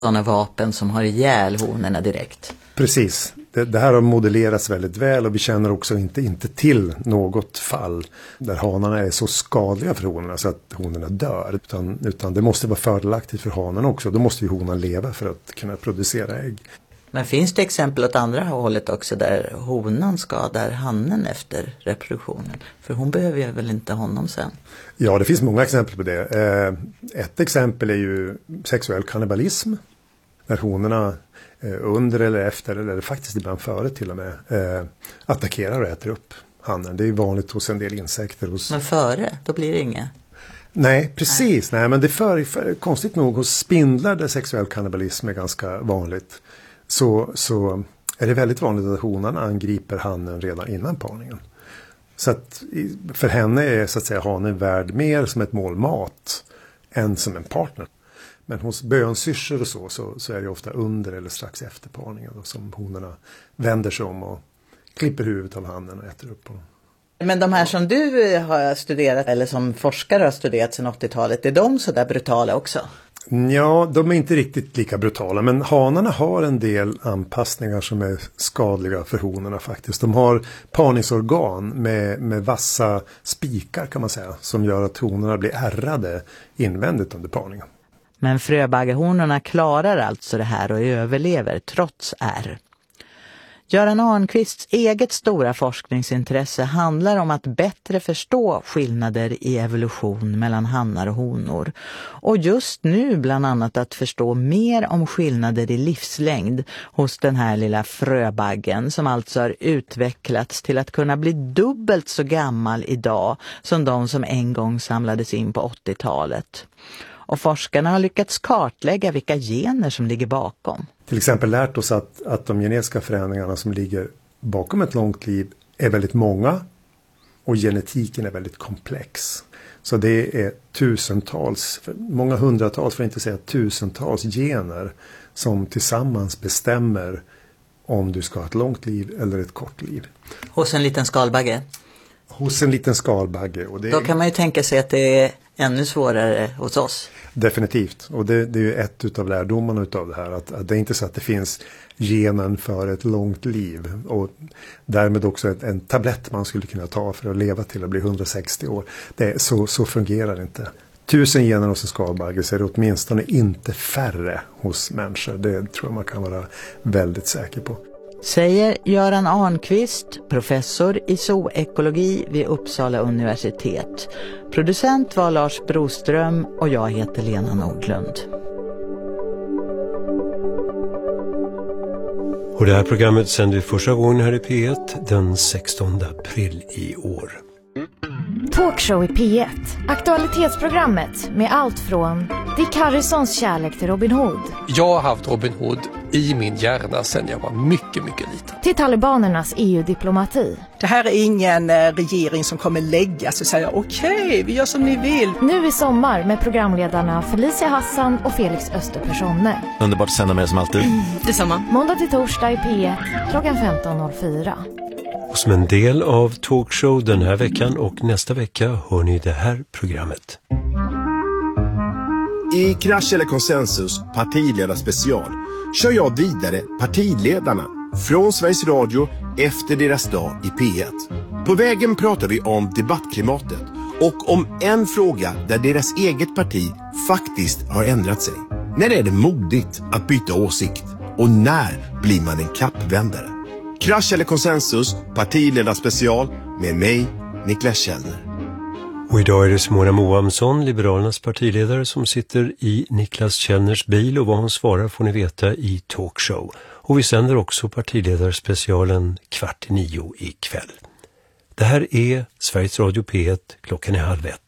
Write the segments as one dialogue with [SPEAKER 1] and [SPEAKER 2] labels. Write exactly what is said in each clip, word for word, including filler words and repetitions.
[SPEAKER 1] sådana vapen som har ihjäl honorna direkt.
[SPEAKER 2] Precis. Det, det här har modellerats väldigt väl och vi känner också inte, inte till något fall där hanarna är så skadliga för honorna så att honorna dör. Utan, utan det måste vara fördelaktigt för hanarna också. Då måste ju honan leva för att kunna producera ägg.
[SPEAKER 1] Men finns det exempel åt andra hållet också där honan skadar hannen efter reproduktionen? För hon behöver ju väl inte honom sen?
[SPEAKER 2] Ja, det finns många exempel på det. Ett exempel är ju sexuell kannibalism. När honorna under eller efter, eller faktiskt ibland före till och med, attackerar och äter upp hannen. Det är vanligt hos en del insekter. Hos...
[SPEAKER 1] Men före, då blir det inget?
[SPEAKER 2] Nej, precis. Nej. Nej, men det är för, för, konstigt nog hos spindlar där sexuell kannibalism är ganska vanligt. Så, så är det väldigt vanligt att honan angriper hannen redan innan parningen. Så att för henne är så att säga hanen värd mer som ett mål mat än som en partner. Men hos bönsyrsor och så, så, så är det ofta under eller strax efter parningen då, som honorna vänder sig om och klipper huvudet av hannen och äter upp honom.
[SPEAKER 1] Men de här som du har studerat eller som forskare har studerat sedan åttiotalet, är de så där brutala också?
[SPEAKER 2] Ja, de är inte riktigt lika brutala, men hanarna har en del anpassningar som är skadliga för honorna faktiskt. De har parningsorgan med, med vassa spikar kan man säga, som gör att honorna blir ärrade invändigt under parningen.
[SPEAKER 1] Men fröbaggehonorna klarar alltså det här och överlever trots ärr. Göran Arnqvists eget stora forskningsintresse handlar om att bättre förstå skillnader i evolution mellan hannar och honor. Och just nu bland annat att förstå mer om skillnader i livslängd hos den här lilla fröbaggen som alltså har utvecklats till att kunna bli dubbelt så gammal idag som de som en gång samlades in på åttiotalet. Och forskarna har lyckats kartlägga vilka gener som ligger bakom.
[SPEAKER 2] Till exempel lärt oss att, att de genetiska förändringarna som ligger bakom ett långt liv är väldigt många och genetiken är väldigt komplex. Så det är tusentals, många hundratals för att inte säga tusentals gener som tillsammans bestämmer om du ska ha ett långt liv eller ett kort liv.
[SPEAKER 1] Hos en liten skalbagge?
[SPEAKER 2] Hos en liten skalbagge. Och det
[SPEAKER 1] Då kan man ju tänka sig att det är ännu svårare hos oss.
[SPEAKER 2] Definitivt. Och det, det är ju ett utav lärdomarna utav det här. Att, att det är inte så att det finns genen för ett långt liv. Och därmed också ett, en tablett man skulle kunna ta för att leva till att bli hundrasextio år. Det, så, så fungerar det inte. Tusen gener hos en skalbagge så är det åtminstone inte färre hos människor. Det tror jag man kan vara väldigt säker på.
[SPEAKER 1] Säger Göran Arnqvist, professor i zoekologi vid Uppsala universitet. Producent var Lars Broström och jag heter Lena Nordlund.
[SPEAKER 3] Och det här programmet sänder första gången här i P ett den sextonde april i år.
[SPEAKER 4] Talkshow i P ett. Aktualitetsprogrammet med allt från Dick Harrisons kärlek till Robin Hood.
[SPEAKER 5] Jag har haft Robin Hood i min hjärna sedan jag var mycket, mycket liten.
[SPEAKER 4] Till talibanernas E U-diplomati.
[SPEAKER 6] Det här är ingen regering som kommer lägga sig och säga okej, okay, vi gör som ni vill.
[SPEAKER 4] Nu i sommar med programledarna Felicia Hassan och Felix Österpersonne.
[SPEAKER 7] Underbart att sända med som alltid.
[SPEAKER 4] Mm, detsamma. Måndag till torsdag i P ett klockan femton noll fyra.
[SPEAKER 3] Och som en del av Talkshow den här veckan och nästa vecka hör ni det här programmet.
[SPEAKER 8] I Krasch eller konsensus partiledarspecial kör jag vidare partiledarna från Sveriges Radio efter deras dag i P ett. På vägen pratar vi om debattklimatet och om en fråga där deras eget parti faktiskt har ändrat sig. När är det modigt att byta åsikt och när blir man en kappvändare? Krasch eller konsensus, partiledarspecial med mig, Niklas Källner.
[SPEAKER 3] Och idag är det Simona Moamsson, Liberalernas partiledare, som sitter i Niklas Källners bil och vad hon svarar får ni veta i Talkshow. Och vi sänder också partiledarspecialen kvart i nio ikväll. Det här är Sveriges Radio P ett, klockan är halv ett.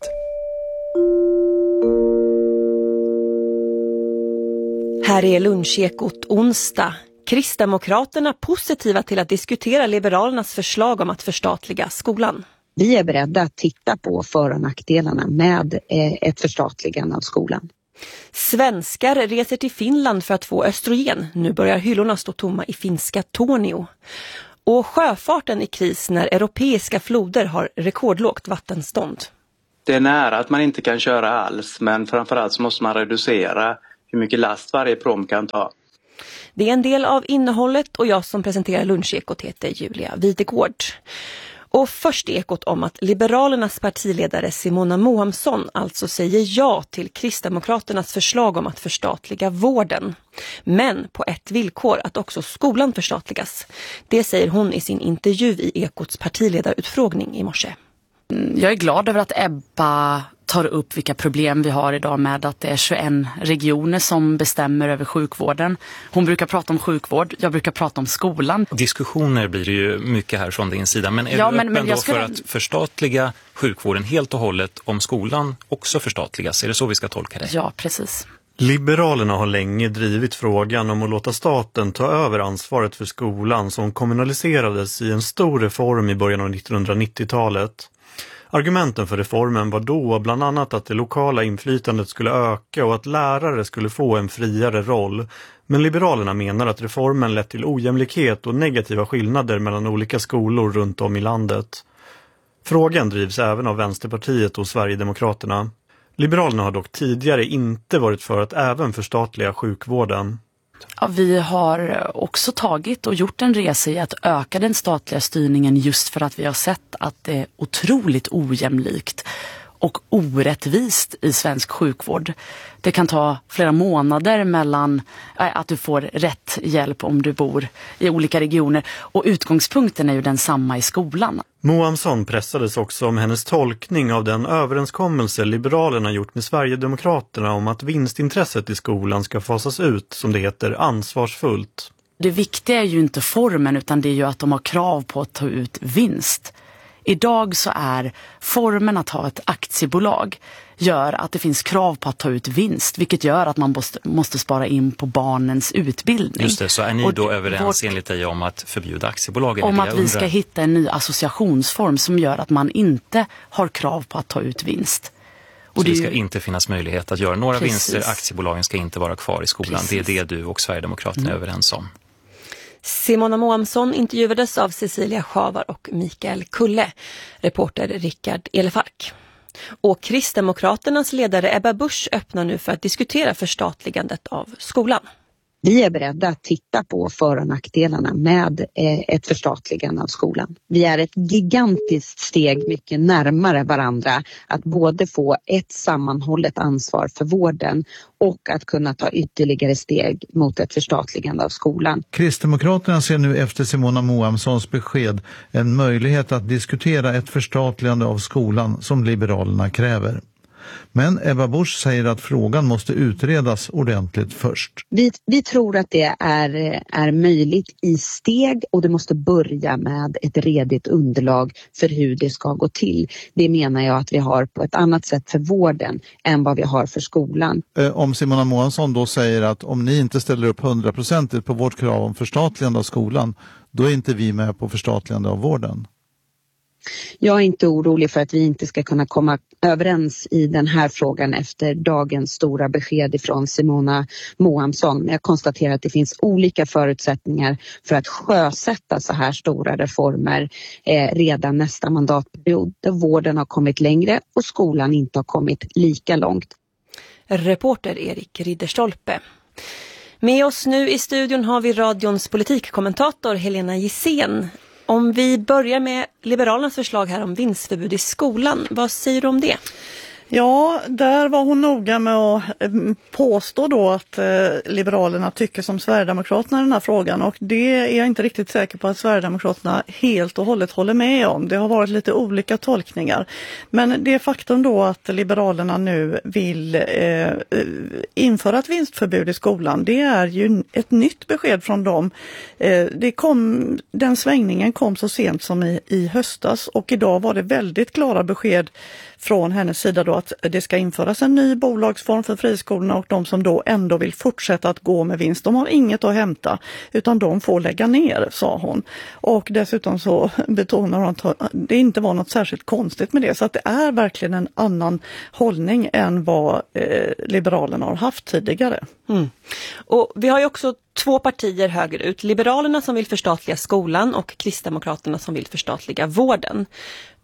[SPEAKER 9] Här är lunchekot onsdag. Kristdemokraterna positiva till att diskutera Liberalernas förslag om att förstatliga skolan.
[SPEAKER 10] Vi är beredda att titta på för- och nackdelarna med ett förstatligande av skolan.
[SPEAKER 9] Svenskar reser till Finland för att få östrogen. Nu börjar hyllorna stå tomma i finska Tornio. Och sjöfarten i kris när europeiska floder har rekordlågt vattenstånd.
[SPEAKER 11] Det är nära att man inte kan köra alls, men framförallt så måste man reducera
[SPEAKER 7] hur mycket last varje prom kan ta.
[SPEAKER 9] Det är en del av innehållet och jag som presenterar Lunchekot heter Julia Videgård. Och först ekot om att Liberalernas partiledare Simona Mohamsson alltså säger ja till Kristdemokraternas förslag om att förstatliga vården. Men på ett villkor, att också skolan förstatligas. Det säger hon i sin intervju i Ekots partiledarutfrågning i morse.
[SPEAKER 11] Jag är glad över att Ebba tar upp vilka problem vi har idag med att det är tjugoen regioner som bestämmer över sjukvården. Hon brukar prata om sjukvård, jag brukar prata om skolan.
[SPEAKER 12] Diskussioner blir det ju mycket här från din sida, men är
[SPEAKER 11] ja,
[SPEAKER 12] du
[SPEAKER 11] men,
[SPEAKER 12] öppen
[SPEAKER 11] men
[SPEAKER 12] då
[SPEAKER 11] skulle...
[SPEAKER 12] för att förstatliga sjukvården helt och hållet om skolan också förstatligas? Är det så vi ska tolka det?
[SPEAKER 11] Ja, precis.
[SPEAKER 13] Liberalerna har länge drivit frågan om att låta staten ta över ansvaret för skolan som kommunaliserades i en stor reform i början av nittonhundranittiotalet. Argumenten för reformen var då bland annat att det lokala inflytandet skulle öka och att lärare skulle få en friare roll. Men Liberalerna menar att reformen lett till ojämlikhet och negativa skillnader mellan olika skolor runt om i landet. Frågan drivs även av Vänsterpartiet och Sverigedemokraterna. Liberalerna har dock tidigare inte varit för att även förstatliga sjukvården.
[SPEAKER 11] Ja, vi har också tagit och gjort en resa i att öka den statliga styrningen just för att vi har sett att det är otroligt ojämlikt och orättvist i svensk sjukvård. Det kan ta flera månader mellan äh, att du får rätt hjälp om du bor i olika regioner och utgångspunkten är ju den samma i skolan.
[SPEAKER 13] Mohamsson pressades också om hennes tolkning av den överenskommelse Liberalerna gjort med Sverigedemokraterna om att vinstintresset i skolan ska fasas ut, som det heter, ansvarsfullt.
[SPEAKER 11] Det viktiga är ju inte formen utan det är ju att de har krav på att ta ut vinst. Idag så är formen att ha ett aktiebolag gör att det finns krav på att ta ut vinst, vilket gör att man måste, måste spara in på barnens utbildning.
[SPEAKER 12] Just det, så är ni
[SPEAKER 11] och
[SPEAKER 12] då överens
[SPEAKER 11] vårt,
[SPEAKER 12] enligt dig om att förbjuda aktiebolagen?
[SPEAKER 11] Om
[SPEAKER 12] att
[SPEAKER 11] vi undrar. ska hitta en ny associationsform som gör att man inte har krav på att ta ut vinst.
[SPEAKER 12] Och så
[SPEAKER 11] det
[SPEAKER 12] det ska
[SPEAKER 11] ju...
[SPEAKER 12] inte finnas möjlighet att göra några
[SPEAKER 11] Precis.
[SPEAKER 12] vinster, aktiebolagen ska inte vara kvar i skolan. Precis. Det är det du och Sverigedemokraterna mm. är överens om.
[SPEAKER 9] Simona Mohamsson intervjuades av Cecilia Schavar och Mikael Kulle, reporter Rickard Elefalk. Och Kristdemokraternas ledare Ebba Busch öppnar nu för att diskutera förstatligandet av skolan.
[SPEAKER 10] Vi är beredda att titta på för- och nackdelarna med ett förstatligande av skolan. Vi är ett gigantiskt steg mycket närmare varandra att både få ett sammanhållet ansvar för vården och att kunna ta ytterligare steg mot ett förstatligande av skolan.
[SPEAKER 14] Kristdemokraterna ser nu efter Simona Mohamssons besked en möjlighet att diskutera ett förstatligande av skolan som Liberalerna kräver. Men Ebba Busch säger att frågan måste utredas ordentligt först.
[SPEAKER 10] Vi, vi tror att det är, är möjligt i steg och det måste börja med ett redigt underlag för hur det ska gå till. Det menar jag att vi har på ett annat sätt för vården än vad vi har för skolan.
[SPEAKER 14] Om Simona Mohamsson då säger att om ni inte ställer upp hundraprocentigt på vårt krav om förstatligande av skolan, då är inte vi med på förstatligande av vården.
[SPEAKER 10] Jag är inte orolig för att vi inte ska kunna komma överens i den här frågan efter dagens stora besked ifrån Simona Mohamsson. Men jag konstaterar att det finns olika förutsättningar för att sjösätta så här stora reformer eh, redan nästa mandatperiod. Där vården har kommit längre och skolan inte har kommit lika långt.
[SPEAKER 9] Reporter Erik Ridderstolpe. Med oss nu i studion har vi radions politikkommentator Helena Gissén. Om vi börjar med Liberalernas förslag här om vinstförbud i skolan, vad säger du om det?
[SPEAKER 15] Ja, där var hon noga med att påstå då att eh, Liberalerna tycker som Sverigedemokraterna i den här frågan, och det är jag inte riktigt säker på att Sverigedemokraterna helt och hållet håller med om. Det har varit lite olika tolkningar. Men det faktum då att Liberalerna nu vill eh, införa ett vinstförbud i skolan, det är ju ett nytt besked från dem. Eh, det kom, den svängningen kom så sent som i, i höstas, och idag var det väldigt klara besked från hennes sida då att det ska införas en ny bolagsform för friskolorna, och de som då ändå vill fortsätta att gå med vinst, de har inget att hämta utan de får lägga ner, sa hon. Och dessutom så betonar hon att det inte var något särskilt konstigt med det, så att det är verkligen en annan hållning än vad eh, Liberalerna har haft tidigare.
[SPEAKER 9] Mm. Och vi har ju också två partier högerut, Liberalerna som vill förstatliga skolan och Kristdemokraterna som vill förstatliga vården.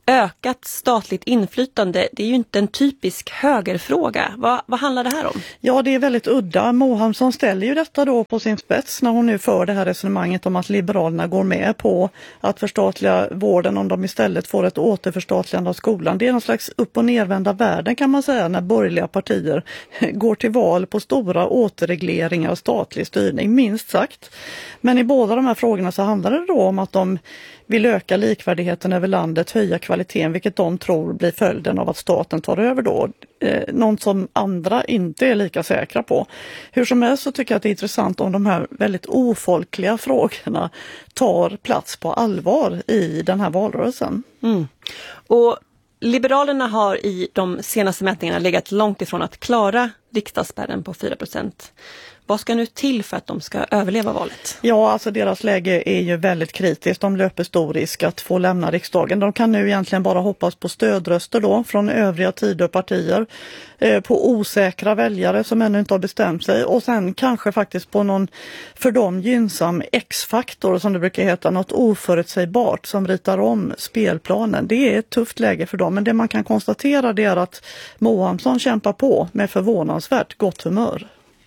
[SPEAKER 9] ökat statligt inflytande, det är ju inte en typisk högerfråga. Vad, vad handlar det här om?
[SPEAKER 15] Ja, det är väldigt udda. Mohamsson ställer ju detta då på sin spets när hon nu för det här resonemanget om att Liberalerna går med på att förstatliga vården om de istället får ett återförstatligande av skolan. Det är någon slags upp- och nervända världen kan man säga när borgerliga partier går till val på stora återregleringar och statlig styrning, minst sagt. Men i båda de här frågorna så handlar det då om att de vill öka likvärdigheten över landet, höja kvaliteten, vilket de tror blir följden av att staten tar över då. Eh, något som andra inte är lika säkra på. Hur som helst så tycker jag att det är intressant om de här väldigt ofolkliga frågorna tar plats på allvar i den här valrörelsen.
[SPEAKER 9] Mm. Och Liberalerna har i de senaste mätningarna legat långt ifrån att klara riksdagsspärren på fyra procent. Vad ska nu till för att de ska överleva valet?
[SPEAKER 15] Ja, alltså deras läge är ju väldigt kritiskt. De löper stor risk att få lämna riksdagen. De kan nu egentligen bara hoppas på stödröster då från övriga Tidöpartier, eh, på osäkra väljare som ännu inte har bestämt sig och sen kanske faktiskt på någon för dem gynnsam X-faktor som det brukar heta, något oförutsägbart som ritar om spelplanen. Det är ett tufft läge för dem, men det man kan konstatera det är att Mohamsson kämpar på med förvånansvärt gott humör.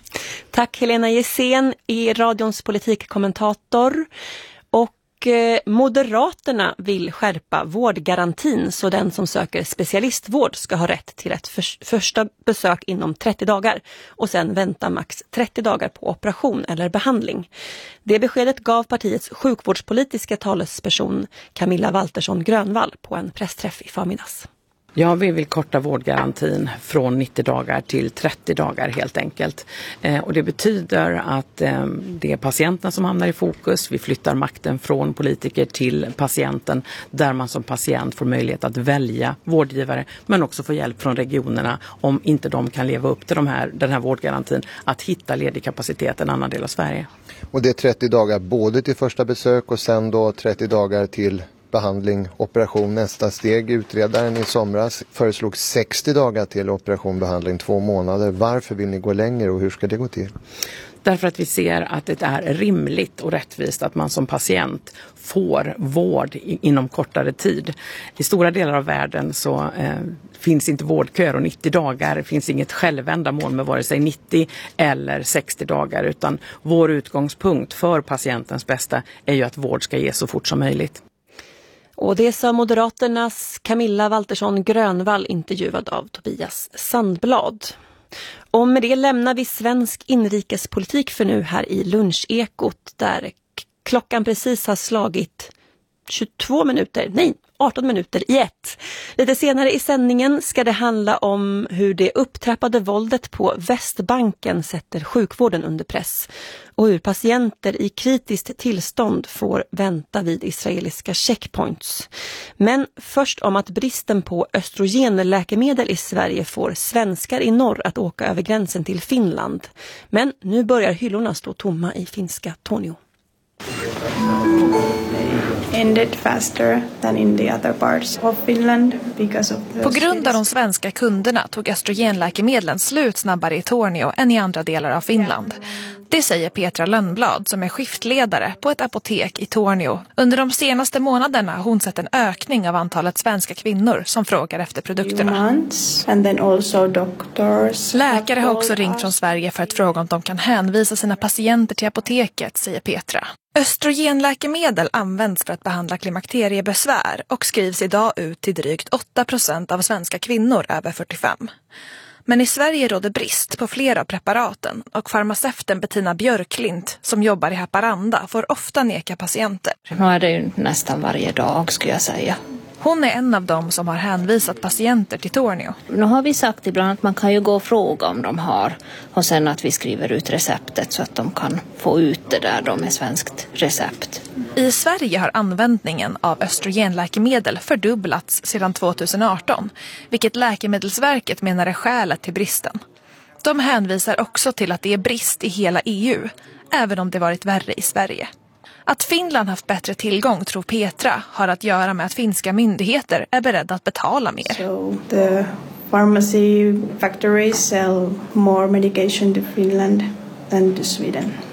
[SPEAKER 9] Tack Helena Gessén, i radions politikkommentator. Och eh, Moderaterna vill skärpa vårdgarantin så den som söker specialistvård ska ha rätt till ett för, första besök inom trettio dagar och sen vänta max trettio dagar på operation eller behandling. Det beskedet gav partiets sjukvårdspolitiska talesperson Camilla Waltersson Grönvall på en pressträff i förmiddags.
[SPEAKER 16] Ja, vi vill korta vårdgarantin från nittio dagar till trettio dagar helt enkelt. Eh, och det betyder att eh, det är patienterna som hamnar i fokus. Vi flyttar makten från politiker till patienten där man som patient får möjlighet att välja vårdgivare men också få hjälp från regionerna om inte de kan leva upp till de här, den här vårdgarantin att hitta ledig kapacitet i en annan del av Sverige.
[SPEAKER 17] Och det är trettio dagar både till första besök och sen då trettio dagar till behandling, operation, nästa steg. Utredaren i somras föreslog sextio dagar till operation, behandling, två månader. Varför vill ni gå längre och hur ska det gå till?
[SPEAKER 16] Därför att vi ser att det är rimligt och rättvist att man som patient får vård inom kortare tid. I stora delar av världen så eh, finns inte vårdköer och nittio dagar finns inget självändamål med vare sig nittio eller sextio dagar utan vår utgångspunkt för patientens bästa är ju att vård ska ges så fort som möjligt.
[SPEAKER 9] Och det sa Moderaternas Camilla Waltersson Grönvall intervjuad av Tobias Sandblad. Och med det lämnar vi svensk inrikespolitik för nu här i Lunchekot där klockan precis har slagit tjugotvå minuter, nej arton minuter i ett. Lite senare i sändningen ska det handla om hur det upptrappade våldet på Västbanken sätter sjukvården under press och hur patienter i kritiskt tillstånd får vänta vid israeliska checkpoints. Men först om att bristen på östrogenläkemedel i Sverige får svenskar i norr att åka över gränsen till Finland. Men nu börjar hyllorna stå tomma i finska Tornio.
[SPEAKER 18] Ended faster than in the other parts of Finland because of the...
[SPEAKER 19] På grund av de svenska kunderna tog östrogenläkemedlen slut snabbare i Tornio än i andra delar av Finland. Det säger Petra Lönnblad som är skiftledare på ett apotek i Tornio. Under de senaste månaderna har hon sett en ökning av antalet svenska kvinnor som frågar efter produkterna.
[SPEAKER 18] And then also doctors.
[SPEAKER 19] Läkare har också ringt från Sverige för att fråga om de kan hänvisa sina patienter till apoteket, säger Petra. Östrogenläkemedel används för att behandla klimakteriebesvär och skrivs idag ut till drygt åtta procent av svenska kvinnor över fyrtiofem. Men i Sverige råder brist på flera av preparaten och farmaceuten Bettina Björklint som jobbar i Haparanda får ofta neka patienter.
[SPEAKER 20] Nu är det ju nästan varje dag skulle jag säga.
[SPEAKER 19] Hon är en av dem som har hänvisat patienter till Tornio.
[SPEAKER 20] Nu har vi sagt ibland att man kan ju gå och fråga om de har och sen att vi skriver ut receptet så att de kan få ut det där då med svenskt recept.
[SPEAKER 19] I Sverige har användningen av östrogenläkemedel fördubblats sedan tjugoarton, vilket Läkemedelsverket menar är skälet till bristen. De hänvisar också till att det är brist i hela E U, även om det varit värre i Sverige. Att Finland haft bättre tillgång, tror Petra, har att göra med att finska myndigheter är beredda att betala mer.
[SPEAKER 18] So the pharmacy factories sell more medication to Finland than to Sweden.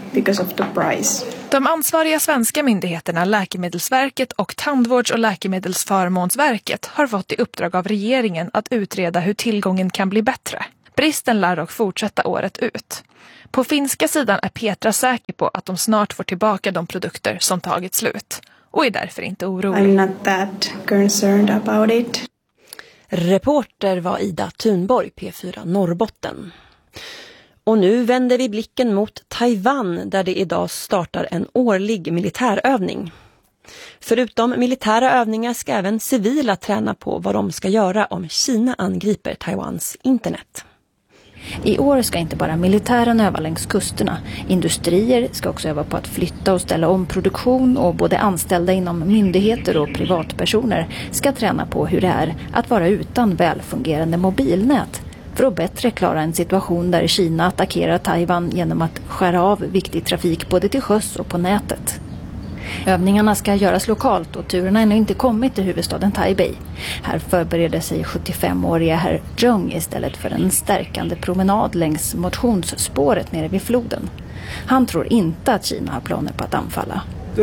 [SPEAKER 18] because of the price.
[SPEAKER 19] De ansvariga svenska myndigheterna Läkemedelsverket och Tandvårds- och läkemedelsförmånsverket har fått i uppdrag av regeringen att utreda hur tillgången kan bli bättre. Bristen lär dock fortsätta året ut. På finska sidan är Petra säker på att de snart får tillbaka de produkter som tagit slut och är därför inte orolig.
[SPEAKER 18] I'm not that concerned about it.
[SPEAKER 9] Reporter var Ida Thunborg, P fyra Norrbotten. Och nu vänder vi blicken mot Taiwan där det idag startar en årlig militärövning. Förutom militära övningar ska även civila träna på vad de ska göra om Kina angriper Taiwans internet.
[SPEAKER 21] I år ska inte bara militären öva längs kusterna. Industrier ska också öva på att flytta och ställa om produktion och både anställda inom myndigheter och privatpersoner ska träna på hur det är att vara utan välfungerande mobilnät för att bättre klara en situation där Kina attackerar Taiwan genom att skära av viktig trafik både till sjöss och på nätet. Övningarna ska göras lokalt och turerna har ännu inte kommit till huvudstaden Taipei. Här förbereder sig sjuttiofemåriga herr Zheng istället för en stärkande promenad längs motionsspåret nere vid floden. Han tror inte att Kina har planer på att anfalla.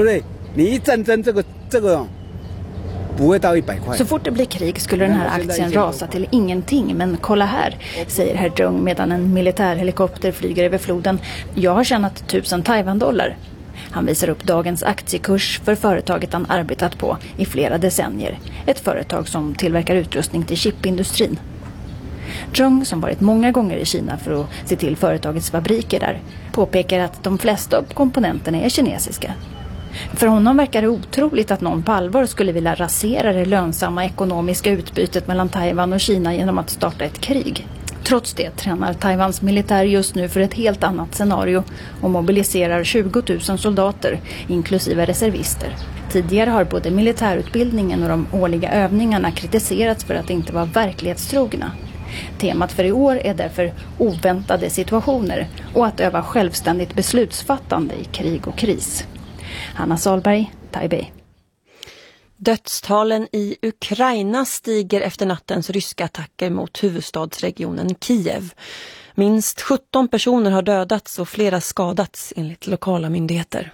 [SPEAKER 21] Så fort det blir krig skulle den här aktien rasa till ingenting, men kolla här, säger herr Zheng medan en militärhelikopter flyger över floden. Jag har tjänat tusen Taiwan-dollar. Han visar upp dagens aktiekurs för företaget han arbetat på i flera decennier. Ett företag som tillverkar utrustning till chipindustrin. Zheng, som varit många gånger i Kina för att se till företagets fabriker där, påpekar att de flesta av komponenterna är kinesiska. För honom verkar det otroligt att någon på allvar skulle vilja rasera det lönsamma ekonomiska utbytet mellan Taiwan och Kina genom att starta ett krig. Trots det tränar Taiwans militär just nu för ett helt annat scenario och mobiliserar tjugo tusen soldater, inklusive reservister. Tidigare har både militärutbildningen och de årliga övningarna kritiserats för att inte vara verklighetstrogna. Temat för i år är därför oväntade situationer och att öva självständigt beslutsfattande i krig och kris. Hanna Salberg, Taipei.
[SPEAKER 9] Dödstalen i Ukraina stiger efter nattens ryska attacker mot huvudstadsregionen Kiev. Minst sjutton personer har dödats och flera skadats enligt lokala myndigheter.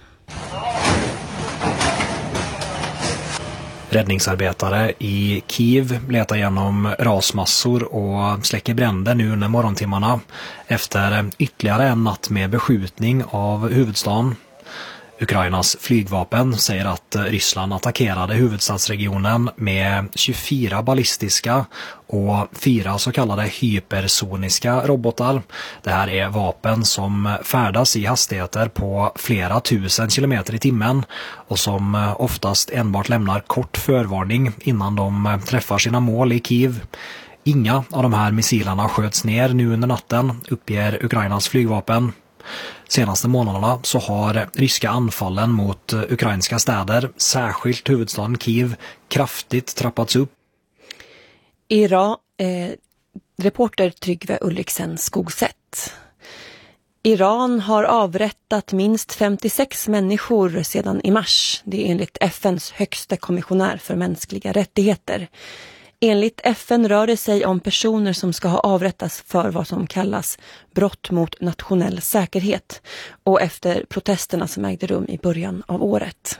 [SPEAKER 22] Räddningsarbetare i Kiev letar igenom rasmassor och släcker bränder nu under morgontimmarna efter ytterligare en natt med beskjutning av huvudstaden. Ukrainas flygvapen säger att Ryssland attackerade huvudstadsregionen med tjugofyra ballistiska och fyra så kallade hypersoniska robotar. Det här är vapen som färdas i hastigheter på flera tusen kilometer i timmen och som oftast enbart lämnar kort förvarning innan de träffar sina mål i Kiev. Inga av de här missilerna sköts ner nu under natten, uppger Ukrainas flygvapen. Senaste månaderna så har ryska anfallen mot ukrainska städer, särskilt huvudstaden Kiev, kraftigt trappats upp.
[SPEAKER 9] Iran, eh, reporter Tryggve Ulriksen Skogsätt. Iran har avrättat minst femtiosex människor sedan i mars. Det är enligt F N:s högsta kommissionär för mänskliga rättigheter. Enligt F N rör det sig om personer som ska ha avrättats för vad som kallas brott mot nationell säkerhet och efter protesterna som ägde rum i början av året.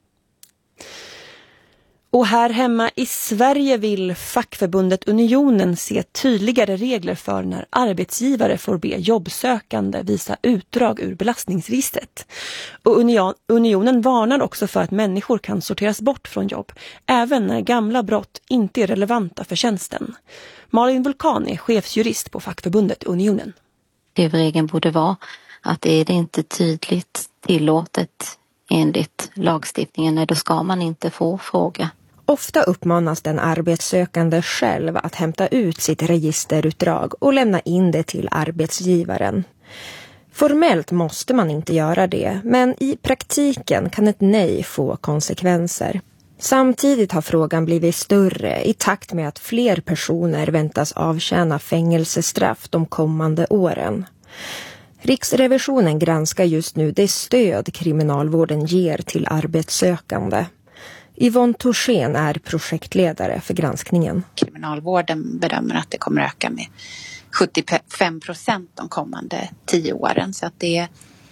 [SPEAKER 9] Och här hemma i Sverige vill fackförbundet Unionen se tydligare regler för när arbetsgivare får be jobbsökande visa utdrag ur belastningsregistret. Och Unionen varnar också för att människor kan sorteras bort från jobb, även när gamla brott inte är relevanta för tjänsten. Malin Vulkan är chefsjurist på fackförbundet Unionen.
[SPEAKER 23] Huvudregeln borde vara att är det inte tydligt tillåtet enligt lagstiftningen, då ska man inte få fråga.
[SPEAKER 24] Ofta uppmanas den arbetssökande själv att hämta ut sitt registerutdrag och lämna in det till arbetsgivaren. Formellt måste man inte göra det, men i praktiken kan ett nej få konsekvenser. Samtidigt har frågan blivit större i takt med att fler personer väntas avtjäna fängelsestraff de kommande åren. Riksrevisionen granskar just nu det stöd kriminalvården ger till arbetssökande. Yvonne Torssén är projektledare för granskningen.
[SPEAKER 25] Kriminalvården bedömer att det kommer öka med sjuttiofem procent de kommande tio åren. Så att det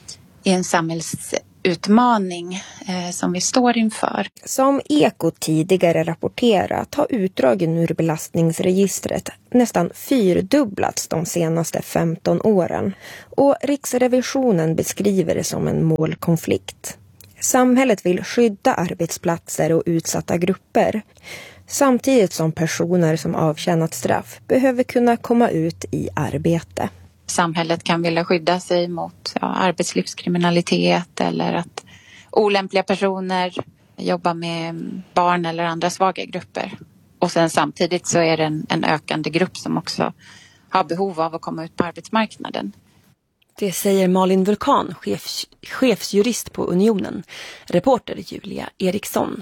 [SPEAKER 25] är en samhällsutmaning eh, som vi står inför.
[SPEAKER 24] Som Eko tidigare rapporterat har utdragen ur belastningsregistret nästan fyrdubblats de senaste femton åren. Och Riksrevisionen beskriver det som en målkonflikt. Samhället vill skydda arbetsplatser och utsatta grupper, samtidigt som personer som avtjänat straff behöver kunna komma ut i arbete.
[SPEAKER 25] Samhället kan vilja skydda sig mot ja, arbetslivskriminalitet eller att olämpliga personer jobbar med barn eller andra svaga grupper. Och sen samtidigt så är det en, en ökande grupp som också har behov av att komma ut på arbetsmarknaden.
[SPEAKER 9] Det säger Malin Vulkan, chefs, chefsjurist på Unionen. Reporter Julia Eriksson.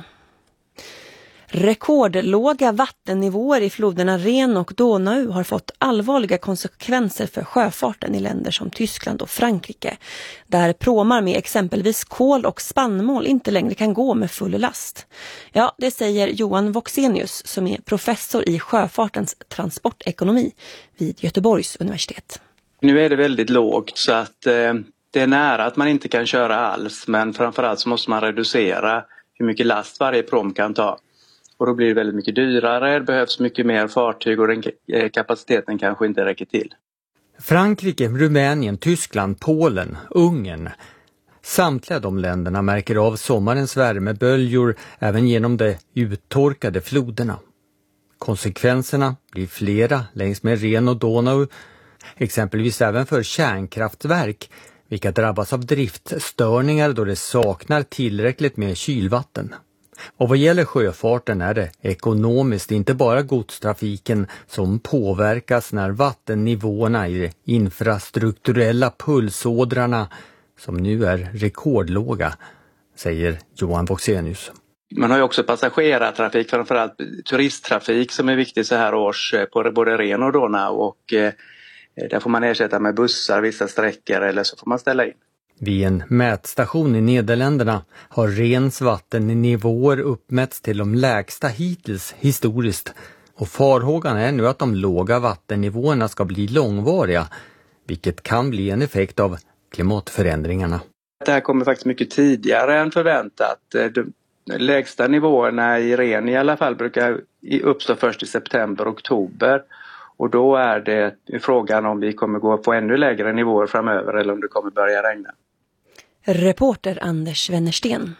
[SPEAKER 9] Rekordlåga vattennivåer i floderna Ren och Donau har fått allvarliga konsekvenser för sjöfarten i länder som Tyskland och Frankrike, där pråmar med exempelvis kol och spannmål inte längre kan gå med full last. Ja, det säger Johan Voxenius som är professor i sjöfartens transportekonomi vid Göteborgs universitet.
[SPEAKER 7] Nu är det väldigt lågt så att eh, det är nära att man inte kan köra alls, men framförallt så måste man reducera hur mycket last varje prom kan ta. Och då blir det väldigt mycket dyrare, det behövs mycket mer fartyg och den kapaciteten kanske inte räcker till.
[SPEAKER 1] Frankrike, Rumänien, Tyskland, Polen, Ungern. Samtliga de länderna märker av sommarens värmeböljor även genom de uttorkade floderna. Konsekvenserna blir flera längs med Ren och Donau, exempelvis även för kärnkraftverk, vilka drabbas av driftstörningar då det saknar tillräckligt med kylvatten. Och vad gäller sjöfarten är det ekonomiskt inte bara godstrafiken som påverkas när vattennivåerna i de infrastrukturella pulsådrarna som nu är rekordlåga, säger Johan Voxenius.
[SPEAKER 7] Man har ju också passagerartrafik, framförallt turisttrafik som är viktig så här års på både Ren och Donau, och eh, där får man ersätta med bussar vissa sträckor eller så får man ställa in.
[SPEAKER 1] Vid en mätstation i Nederländerna har Rens vattennivåer uppmätts till de lägsta hittills historiskt, och farhågan är nu att de låga vattennivåerna ska bli långvariga, vilket kan bli en effekt av klimatförändringarna.
[SPEAKER 7] Det här kommer faktiskt mycket tidigare än förväntat. De lägsta nivåerna i Ren i alla fall brukar uppstå först i september och oktober. Och då är det frågan om vi kommer gå på ännu lägre nivåer framöver eller om det kommer börja regna.
[SPEAKER 9] Reporter Anders Wennersten.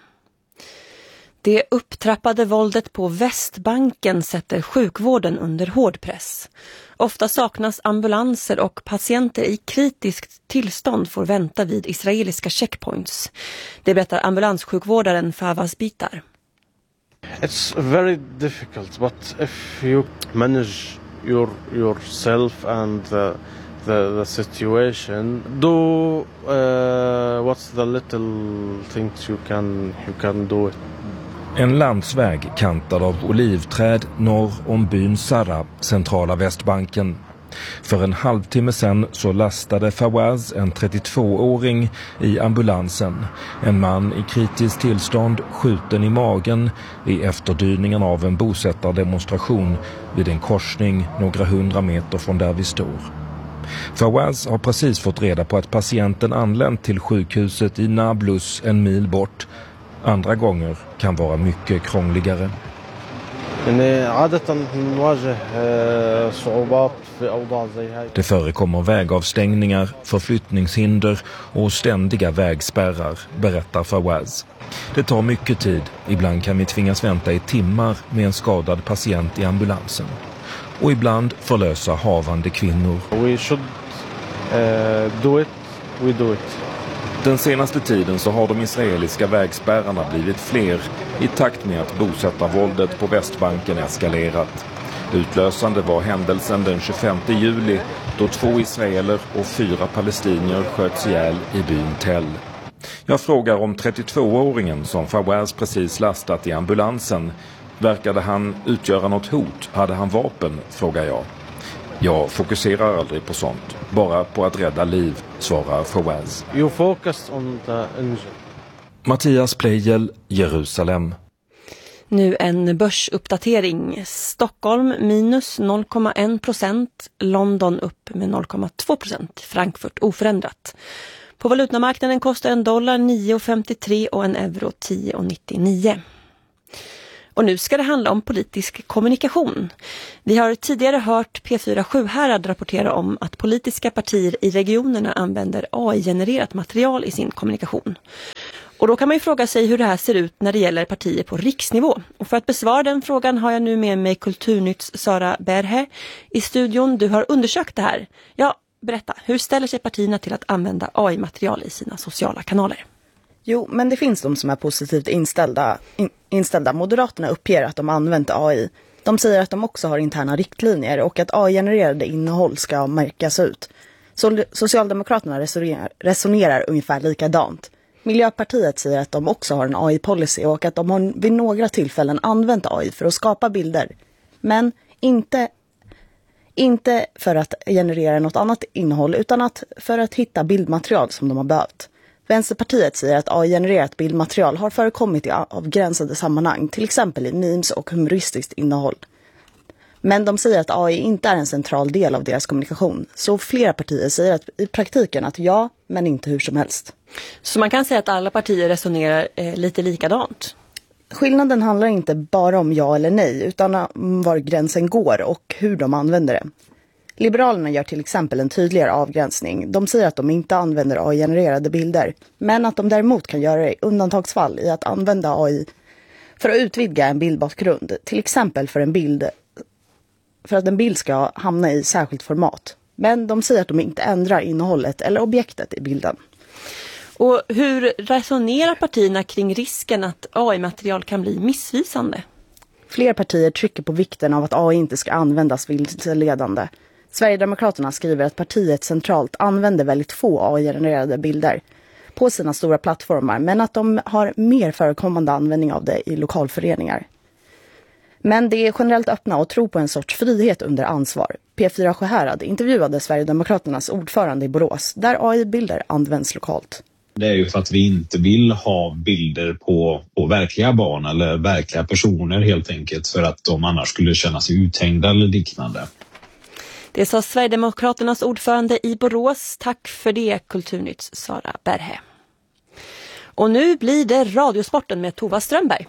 [SPEAKER 9] Det upptrappade våldet på Västbanken sätter sjukvården under hård press. Ofta saknas ambulanser och patienter i kritiskt tillstånd får vänta vid israeliska checkpoints. Det berättar ambulanssjukvårdaren Fawaz Bitar.
[SPEAKER 2] It's very difficult, but if you manage your yourself and the the, the situation, do uh, what's the little things you can you can do it.
[SPEAKER 4] En landsväg kantad av olivträd norr om byn Sarra, centrala Västbanken. För en halvtimme sedan så lastade Fawaz, en trettiotvååring, i ambulansen. En man i kritiskt tillstånd, skjuten i magen, i efterdyningen av en bosättardemonstration vid en korsning några hundra meter från där vi står. Fawaz har precis fått reda på att patienten anlänt till sjukhuset i Nablus, en mil bort. Andra gånger kan vara mycket krångligare. Det förekommer vägavstängningar, förflyttningshinder och ständiga vägspärrar, berättar Fawaz. Det tar mycket tid, ibland kan vi tvingas vänta i timmar med en skadad patient i ambulansen. Och ibland förlösa havande kvinnor.
[SPEAKER 2] We should uh, do it, we do it.
[SPEAKER 4] Den senaste tiden så har de israeliska vägspärrarna blivit fler i takt med att bosättarvåldet på Västbanken eskalerat. Utlösande var händelsen den tjugofemte juli då två israeler och fyra palestinier sköts ihjäl i byn Tell. Jag frågar om trettiotvååringen som Fawaz precis lastat i ambulansen. Verkade han utgöra något hot? Hade han vapen? Frågar jag. Jag fokuserar aldrig på sånt, bara på att rädda liv, svarar Fawaz.
[SPEAKER 2] You focus on the engine.
[SPEAKER 4] Mattias Pleijel, Jerusalem.
[SPEAKER 9] Nu en börsuppdatering. Stockholm minus noll komma en procent, London upp med noll komma två procent, Frankfurt oförändrat. På valutamarknaden kostar en dollar nio komma femtiotre och en euro tio komma nittionio. Och nu ska det handla om politisk kommunikation. Vi har tidigare hört P fyra Sjuhärad rapportera om att politiska partier i regionerna använder A I-genererat material i sin kommunikation. Och då kan man ju fråga sig hur det här ser ut när det gäller partier på riksnivå. Och för att besvara den frågan har jag nu med mig Kulturnytts Sara Berhe i studion. Du har undersökt det här. Ja, berätta, hur ställer sig partierna till att använda A I-material i sina sociala kanaler?
[SPEAKER 3] Jo, men det finns de som är positivt inställda. In, inställda. Moderaterna uppger att de använt A I. De säger att de också har interna riktlinjer och att A I-genererade innehåll ska märkas ut. Så, Socialdemokraterna resonerar, resonerar ungefär likadant. Miljöpartiet säger att de också har en A I-policy och att de har vid några tillfällen använt A I för att skapa bilder. Men inte, inte för att generera något annat innehåll utan att för att hitta bildmaterial som de har behövt. Vänsterpartiet säger att A I-genererat bildmaterial har förekommit i avgränsade sammanhang, till exempel i memes och humoristiskt innehåll. Men de säger att A I inte är en central del av deras kommunikation. Så flera partier säger att i praktiken att ja, men inte hur som helst.
[SPEAKER 9] Så man kan säga att alla partier resonerar eh, lite likadant?
[SPEAKER 3] Skillnaden handlar inte bara om ja eller nej, utan om var gränsen går och hur de använder det. Liberalerna gör till exempel en tydligare avgränsning. De säger att de inte använder A I-genererade bilder, men att de däremot kan göra det i undantagsfall i att använda A I för att utvidga en bildbakgrund. Till exempel för en bild för att en bild ska hamna i särskilt format. Men de säger att de inte ändrar innehållet eller objektet i bilden.
[SPEAKER 9] Och hur resonerar partierna kring risken att A I-material kan bli missvisande?
[SPEAKER 3] Fler partier trycker på vikten av att A I inte ska användas vilseledande. Sverigedemokraterna skriver att partiet centralt använder väldigt få A I-genererade bilder på sina stora plattformar, men att de har mer förekommande användning av det i lokalföreningar. Men det är generellt öppna och tro på en sorts frihet under ansvar. P fyra Sjuhärad intervjuade Sverigedemokraternas ordförande i Borås, där A I-bilder används lokalt.
[SPEAKER 5] Det är ju för att vi inte vill ha bilder på, på verkliga barn eller verkliga personer helt enkelt, för att de annars skulle känna sig uthängda eller liknande.
[SPEAKER 9] Det sa Sverigedemokraternas ordförande i Borås. Tack för det, Kulturnytts Sara Berhe. Och nu blir det Radiosporten med Tova Strömberg.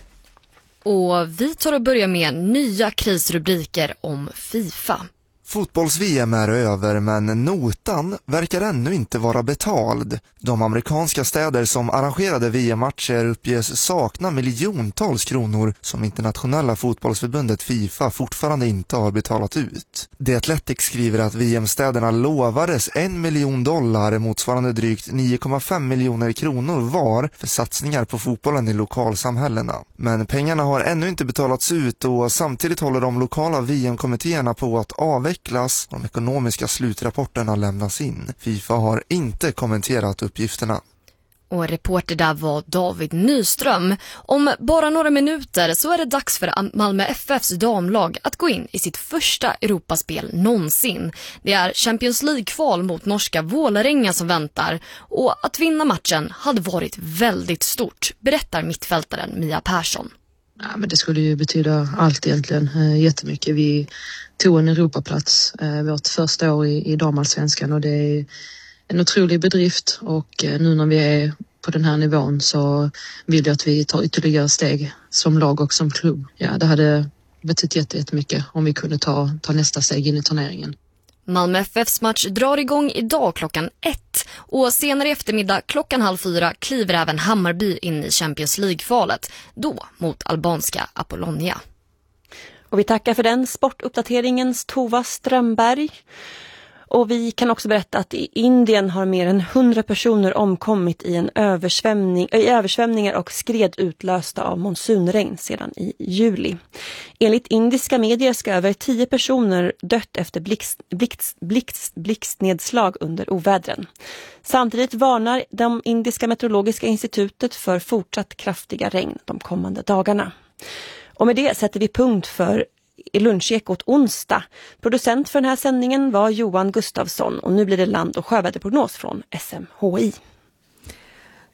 [SPEAKER 6] Och vi tar och börjar med nya krisrubriker om FIFA.
[SPEAKER 8] Fotbolls-V M är över, men notan verkar ännu inte vara betald. De amerikanska städer som arrangerade V M-matcher uppges sakna miljontals kronor som internationella fotbollsförbundet FIFA fortfarande inte har betalat ut. The Athletic skriver att V M-städerna lovades en miljon dollar motsvarande drygt nio komma fem miljoner kronor var för satsningar på fotbollen i lokalsamhällena. Men pengarna har ännu inte betalats ut och samtidigt håller de lokala V M-kommittéerna på att avveckla. De ekonomiska slutrapporterna lämnas in. FIFA har inte kommenterat uppgifterna.
[SPEAKER 6] Och reporter där var David Nyström. Om bara några minuter så är det dags för Malmö F F:s damlag att gå in i sitt första Europaspel någonsin. Det är Champions League-kval mot norska Vålerenga som väntar. Och att vinna matchen hade varit väldigt stort, berättar mittfältaren Mia Persson.
[SPEAKER 13] Ja, men det skulle ju betyda allt egentligen, eh, jättemycket. Vi tog en Europaplats eh, vårt första år i, i damallsvenskan och det är en otrolig bedrift och eh, nu när vi är på den här nivån så vill jag att vi tar ytterligare steg som lag och som klubb. Ja, det hade betytt jättemycket om vi kunde ta, ta nästa steg in i turneringen.
[SPEAKER 6] Malmö F F:s match drar igång idag klockan ett och senare i eftermiddag klockan halv fyra kliver även Hammarby in i Champions League-kvalet, då mot albanska Apollonia.
[SPEAKER 9] Och vi tackar för den sportuppdateringens Tova Strömberg. Och vi kan också berätta att i Indien har mer än hundra personer omkommit i en översvämning, i översvämningar och skred utlösta av monsunregn sedan i juli. Enligt indiska medier ska över tio personer dött efter blixt, blixt, blixt, blixtnedslag under ovädren. Samtidigt varnar de indiska meteorologiska institutet för fortsatt kraftiga regn de kommande dagarna. Och med det sätter vi punkt för i Lunchekot onsdag. Producent för den här sändningen var Johan Gustafsson och nu blir det land- och sjöväderprognos från S M H I.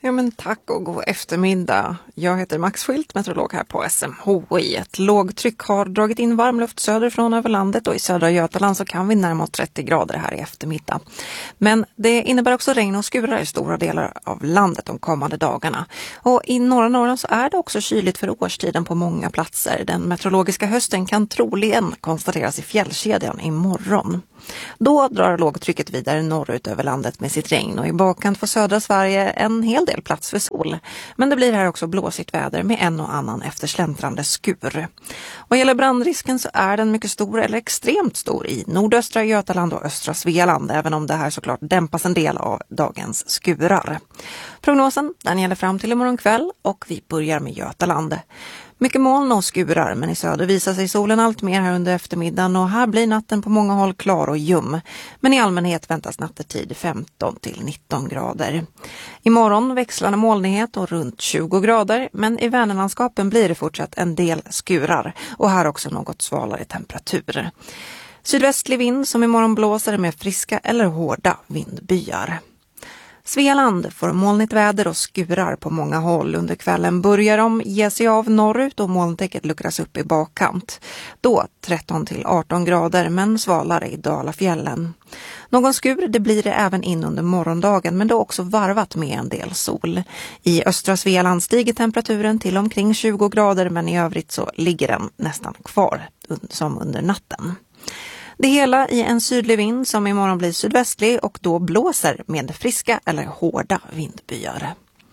[SPEAKER 10] Ja men tack och god eftermiddag. Jag heter Max Schilt, meteorolog här på S M H I. Ett lågtryck har dragit in varmluft söderifrån över landet och i södra Götaland så kan vi närma oss trettio grader här i eftermiddag. Men det innebär också regn och skurar i stora delar av landet de kommande dagarna. Och i norra Norrland så är det också kyligt för årstiden på många platser. Den meteorologiska hösten kan troligen konstateras i fjällkedjan imorgon. Då drar lågtrycket vidare norrut över landet med sitt regn och i bakkant för södra Sverige en hel del plats för sol. Men det blir här också blåsigt väder med en och annan eftersläntrande skur. Vad gäller brandrisken så är den mycket stor eller extremt stor i nordöstra Götaland och östra Svealand, även om det här såklart dämpas en del av dagens skurar. Prognosen den gäller fram till imorgon kväll och vi börjar med Götaland. Mycket moln och skurar, men i söder visar sig solen allt mer här under eftermiddagen och här blir natten på många håll klar och ljum. Men i allmänhet väntas nattetid femton till nitton grader. Imorgon växlande molnighet och runt tjugo grader, men i Vänerlandskapen blir det fortsatt en del skurar och här också något svalare temperatur. Sydvästlig vind som imorgon blåser med friska eller hårda vindbyar. Svealand får molnigt väder och skurar på många håll. Under kvällen börjar de ge sig av norrut och molntäcket luckras upp i bakkant. Då tretton till arton grader men svalare i Dalafjällen. Någon skur det blir det även in under morgondagen men då också varvat med en del sol. I östra Svealand stiger temperaturen till omkring tjugo grader men i övrigt så ligger den nästan kvar som under natten. Det hela i en sydlig vind som imorgon blir sydvästlig och då blåser med friska eller hårda vindbyar.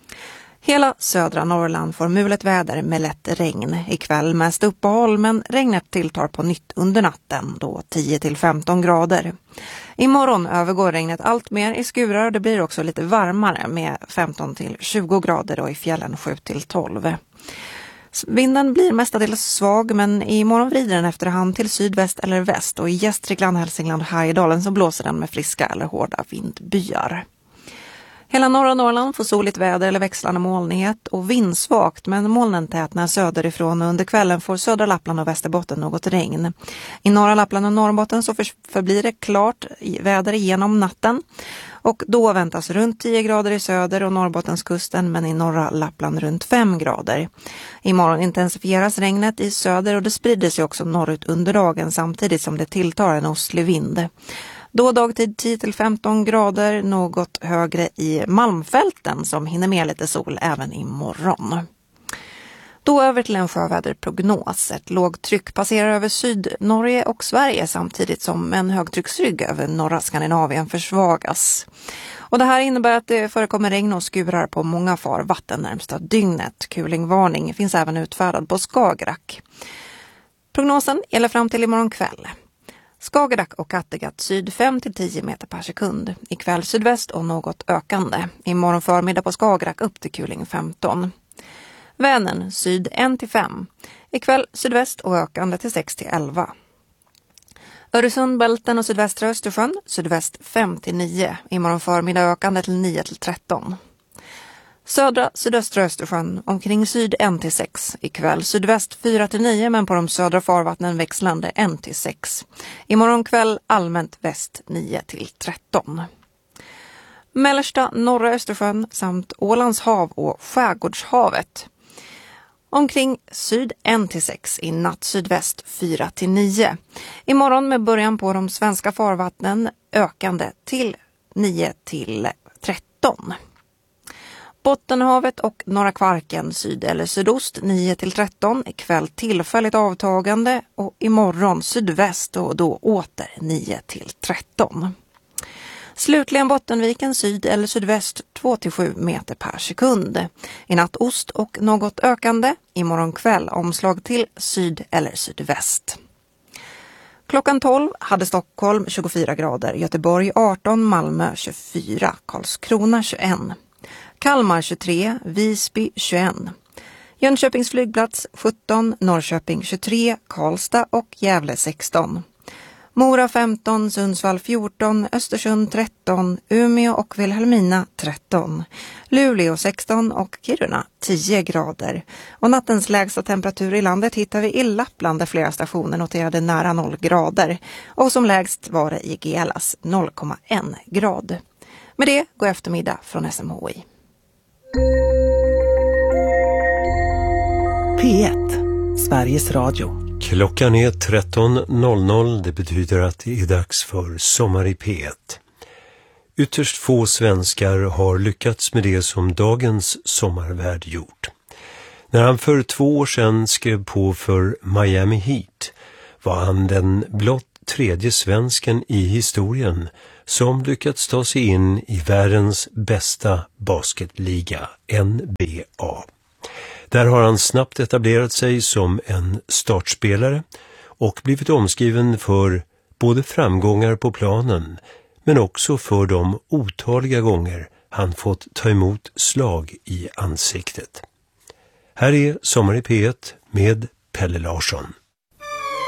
[SPEAKER 10] Hela södra Norrland får mulet väder med lätt regn. Ikväll mest uppehåll men regnet tilltar på nytt under natten, då tio till femton grader. Imorgon övergår regnet allt mer i skurar och det blir också lite varmare med femton till tjugo grader och i fjällen sju till tolv. Vinden blir mestadels svag men imorgon vrider den efterhand till sydväst eller väst och i Gästrikland, Hälsingland och Härjedalen så blåser den med friska eller hårda vindbyar. Hela norra Norrland får soligt väder eller växlande molnighet och vindsvagt men molnen tätnar söderifrån och under kvällen får södra Lappland och Västerbotten något regn. I norra Lappland och Norrbotten så förblir det klart väder igenom natten. Och då väntas runt tio grader i söder och Norrbottenskusten men i norra Lappland runt fem grader. Imorgon intensifieras regnet i söder och det sprider sig också norrut under dagen samtidigt som det tilltar en ostlig vind. Då dagtid tio till femton grader, något högre i Malmfälten som hinner med lite sol även imorgon. Då över till en sjöväderprognos. Ett lågtryck passerar över Sydnorge och Sverige samtidigt som en högtrycksrygg över norra Skandinavien försvagas. Och det här innebär att det förekommer regn och skurar på många farvatten närmsta dygnet. Kulingvarning finns även utfärdad på Skagerrak. Prognosen gäller fram till imorgon kväll. Skagerrak och Kattegatt syd fem till tio meter per sekund. Ikväll sydväst och något ökande. Imorgon förmiddag på Skagerrak upp till kuling femton. Vänern syd ett till fem. Ikväll sydväst och ökande till sex till elva. Öresund, Bälten och sydvästra Östersjön sydväst fem till nio. Imorgon förmiddag ökande till nio till tretton. Södra sydöstra Östersjön omkring syd ett till sex. Ikväll sydväst fyra till nio men på de södra farvattnen växlande ett till sex. Imorgon kväll allmänt väst nio till tretton. Mellersta norra Östersjön samt Ålands hav och Skärgårdshavet. Omkring syd ett till sex, i natt sydväst fyra till nio. Imorgon med början på de svenska farvattnen ökande till nio till tretton. Bottenhavet och norra Kvarken syd eller sydost nio till tretton. Ikväll tillfälligt avtagande och imorgon sydväst och då åter nio till tretton. Slutligen Bottenviken syd eller sydväst två till sju meter per sekund. I natt ost och något ökande. Imorgon kväll omslag till syd eller sydväst. Klockan tolv hade Stockholm tjugofyra grader, Göteborg arton, Malmö tjugofyra, Karlskrona tjugoett, Kalmar tjugotre, Visby tjugoett, Jönköpings flygplats sjutton, Norrköping tjugotre, Karlstad och Gävle sexton. Mora femton, Sundsvall fjorton, Östersund tretton, Umeå och Vilhelmina tretton, Luleå sexton och Kiruna tio grader. Och nattens lägsta temperatur i landet hittar vi i Lappland där flera stationer noterade nära noll grader. Och som lägst var det i Gelas noll komma en grad. Med det går eftermiddag från S M H I.
[SPEAKER 11] P ett, Sveriges Radio.
[SPEAKER 12] Klockan är tretton noll noll. Det betyder att det är dags för Sommar i P ett. Ytterst få svenskar har lyckats med det som dagens sommarvärd gjort. När han för två år sedan skrev på för Miami Heat var han den blott tredje svensken i historien som lyckats ta sig in i världens bästa basketliga, N B A. Där har han snabbt etablerat sig som en startspelare och blivit omskriven för både framgångar på planen men också för de otaliga gånger han fått ta emot slag i ansiktet. Här är Sommar i P ett med Pelle Larsson.